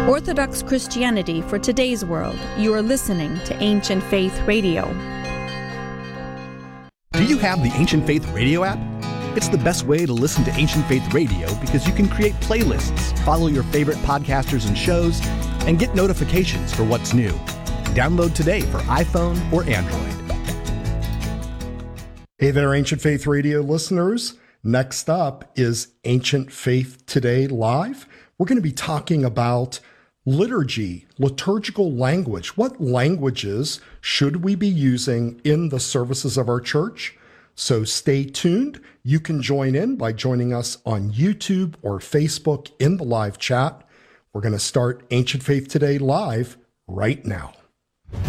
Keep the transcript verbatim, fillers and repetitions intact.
Orthodox Christianity for today's world. You are listening to Ancient Faith Radio. Do you have the Ancient Faith Radio app? It's the best way to listen to Ancient Faith Radio because you can create playlists, follow your favorite podcasters and shows, and get notifications for what's new. Download today for iPhone or Android. Hey there, Ancient Faith Radio listeners. Next up is Ancient Faith Today Live. We're going to be talking about liturgy, liturgical language. What languages should we be using in the services of our church? So stay tuned. You can join in by joining us on YouTube or Facebook in the live chat. We're going to start Ancient Faith Today Live right now.